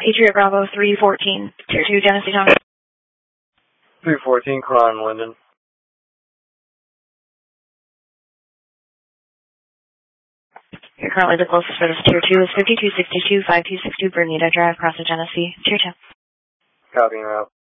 Patriot Bravo 314, Tier 2, Genesee Township. 314, Crime, Linden. You're currently the closest for this Tier 2 is 5262 5262 Bernita Drive, Crossing Genesee, Tier 2. Copy, route.